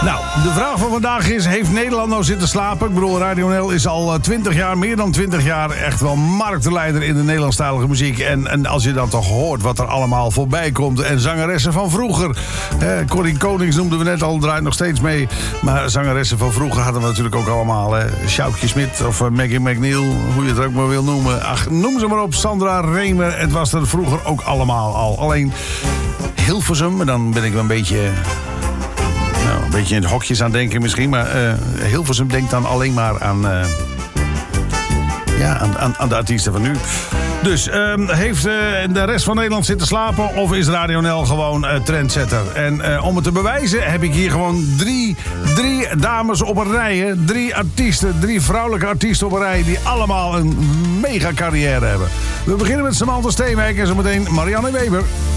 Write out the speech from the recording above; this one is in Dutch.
Nou, de vraag van vandaag is, heeft Nederland nou zitten slapen? Ik bedoel, Radio NL is al 20 jaar, meer dan 20 jaar... echt wel marktleider in de Nederlandstalige muziek. En als je dan toch hoort wat er allemaal voorbij komt... en zangeressen van vroeger. Corrie Konings noemden we net al, draait nog steeds mee. Maar zangeressen van vroeger hadden we natuurlijk ook allemaal. Sjoukje Smit of Maggie McNeil, hoe je het ook maar wil noemen. Ach, noem ze maar op, Sandra Remer. Het was er vroeger ook allemaal al. Alleen Hilversum, en dan ben ik wel een beetje... een beetje in het hokjes aan denken misschien, maar Hilversum denkt dan alleen maar aan, aan de artiesten van nu. Dus heeft de rest van Nederland zitten slapen of is Radio NL gewoon trendsetter? En om het te bewijzen heb ik hier gewoon drie dames op een rij. Hè? 3 artiesten, 3 vrouwelijke artiesten op een rij die allemaal een mega carrière hebben. We beginnen met Samantha Steenwijk en zometeen Marianne Weber.